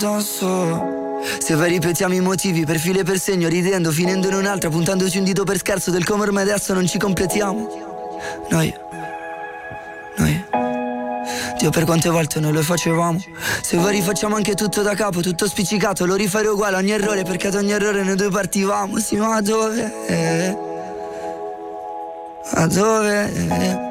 addosso. Se vai ripetiamo i motivi per filo e per segno, ridendo, finendo in un'altra, puntandoci un dito per scherzo del come ormai adesso non ci completiamo. Noi Dio, per quante volte noi lo facevamo. Se vuoi rifacciamo anche tutto da capo, tutto spiccicato, lo rifare uguale a ogni errore, perché ad ogni errore noi due partivamo. Sì, ma dove? A dove?